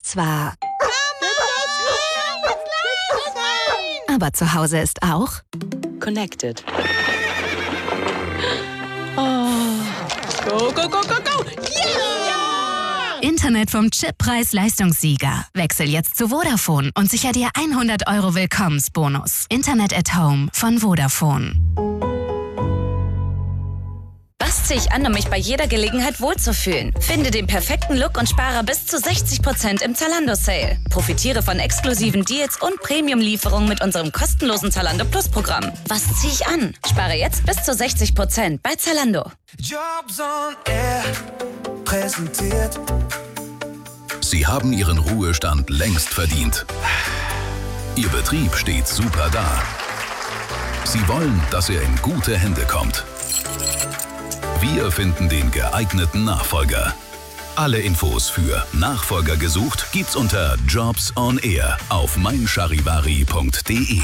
zwar, aber zu Hause ist auch Connected. Oh. Go, go, go, go, go! Yeah! Internet vom Chip-Preis-Leistungssieger. Wechsel jetzt zu Vodafone und sicher dir 100 € Willkommensbonus. Internet at Home von Vodafone. Was ziehe ich an, um mich bei jeder Gelegenheit wohlzufühlen? Finde den perfekten Look und spare bis zu 60% im Zalando-Sale. Profitiere von exklusiven Deals und Premium-Lieferungen mit unserem kostenlosen Zalando Plus-Programm. Was ziehe ich an? Spare jetzt bis zu 60% bei Zalando. Jobs on Air präsentiert. Sie haben Ihren Ruhestand längst verdient. Ihr Betrieb steht super da. Sie wollen, dass er in gute Hände kommt. Wir finden den geeigneten Nachfolger. Alle Infos für Nachfolger gesucht gibt's unter Jobs on Air auf meincharivari.de.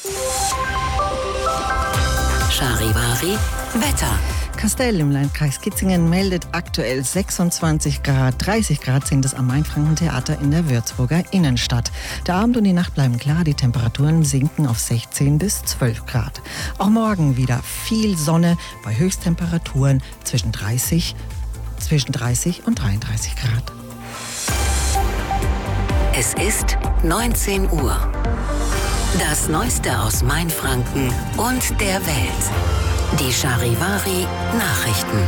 Charivari Wetter. Kastell im Landkreis Kitzingen meldet aktuell 26 Grad, 30 Grad sind es am Mainfranken-Theater in der Würzburger Innenstadt. Der Abend und die Nacht bleiben klar, die Temperaturen sinken auf 16 bis 12 Grad. Auch morgen wieder viel Sonne bei Höchsttemperaturen zwischen 30 und 33 Grad. Es ist 19 Uhr. Das Neueste aus Mainfranken und der Welt. Die Charivari Nachrichten.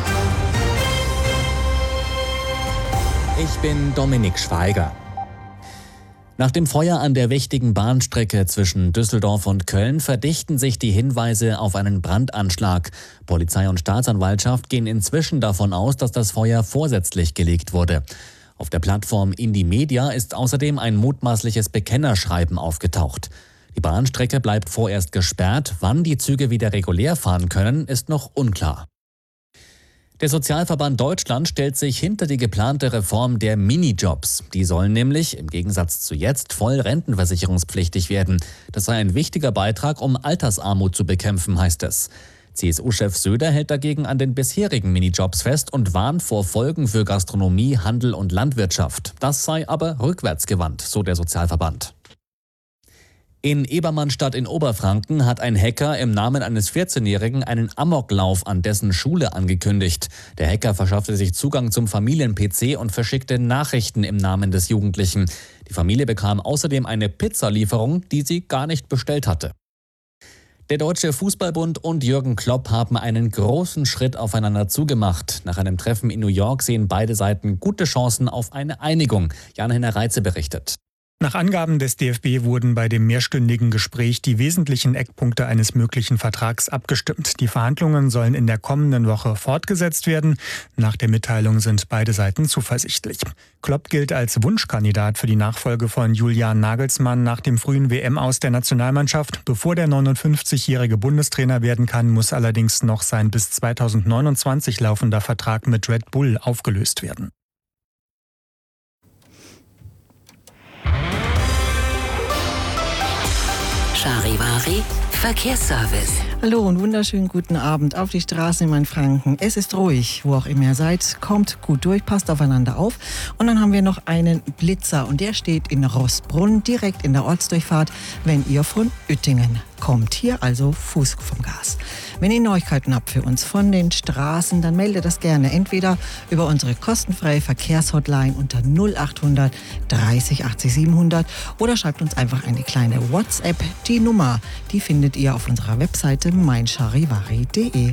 Ich bin Dominik Schweiger. Nach dem Feuer an der wichtigen Bahnstrecke zwischen Düsseldorf und Köln verdichten sich die Hinweise auf einen Brandanschlag. Polizei und Staatsanwaltschaft gehen inzwischen davon aus, dass das Feuer vorsätzlich gelegt wurde. Auf der Plattform Indymedia ist außerdem ein mutmaßliches Bekennerschreiben aufgetaucht. Die Bahnstrecke bleibt vorerst gesperrt. Wann die Züge wieder regulär fahren können, ist noch unklar. Der Sozialverband Deutschland stellt sich hinter die geplante Reform der Minijobs. Die sollen nämlich, im Gegensatz zu jetzt, voll rentenversicherungspflichtig werden. Das sei ein wichtiger Beitrag, um Altersarmut zu bekämpfen, heißt es. CSU-Chef Söder hält dagegen an den bisherigen Minijobs fest und warnt vor Folgen für Gastronomie, Handel und Landwirtschaft. Das sei aber rückwärtsgewandt, so der Sozialverband. In Ebermannstadt in Oberfranken hat ein Hacker im Namen eines 14-Jährigen einen Amoklauf an dessen Schule angekündigt. Der Hacker verschaffte sich Zugang zum Familien-PC und verschickte Nachrichten im Namen des Jugendlichen. Die Familie bekam außerdem eine Pizzalieferung, die sie gar nicht bestellt hatte. Der Deutsche Fußballbund und Jürgen Klopp haben einen großen Schritt aufeinander zugemacht. Nach einem Treffen in New York sehen beide Seiten gute Chancen auf eine Einigung. Jan-Henner Reitze berichtet. Nach Angaben des DFB wurden bei dem mehrstündigen Gespräch die wesentlichen Eckpunkte eines möglichen Vertrags abgestimmt. Die Verhandlungen sollen in der kommenden Woche fortgesetzt werden. Nach der Mitteilung sind beide Seiten zuversichtlich. Klopp gilt als Wunschkandidat für die Nachfolge von Julian Nagelsmann nach dem frühen WM-Aus der Nationalmannschaft. Bevor der 59-jährige Bundestrainer werden kann, muss allerdings noch sein bis 2029 laufender Vertrag mit Red Bull aufgelöst werden. Charivari Verkehrsservice. Hallo und wunderschönen guten Abend auf die Straßen in Mainfranken. Es ist ruhig, wo auch immer ihr seid. Kommt gut durch, passt aufeinander auf. Und dann haben wir noch einen Blitzer und der steht in Roßbrunn, direkt in der Ortsdurchfahrt, wenn ihr von Uettingen kommt. Hier also Fuß vom Gas. Wenn ihr Neuigkeiten habt für uns von den Straßen, dann meldet das gerne entweder über unsere kostenfreie Verkehrshotline unter 0800 30 80 700 oder schreibt uns einfach eine kleine WhatsApp. Die Nummer, die findet ihr auf unserer Webseite meincharivari.de.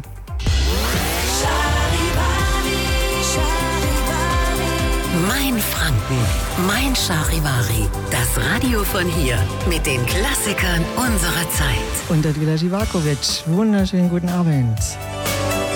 Mein Franken, mein Charivari. Das Radio von hier mit den Klassikern unserer Zeit. Und Adila Živaković, wunderschönen guten Abend.